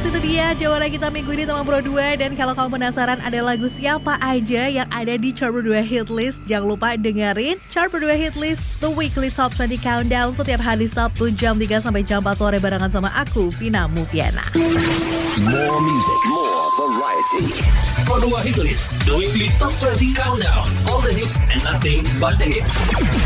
itu dia jawaban kita minggu ini teman Pro 2. Dan kalau kamu penasaran ada lagu siapa aja yang ada di Chart Pro 2 Hit List, jangan lupa dengerin Chart Pro 2 Hit List The Weekly Top 20 Countdown setiap hari Sabtu jam 3 sampai jam 4 sore barengan sama aku, Vina Mufiana. More music, more variety. Pro 2 Hit List The Weekly Top 20 Countdown. All the hits and nothing but the hits.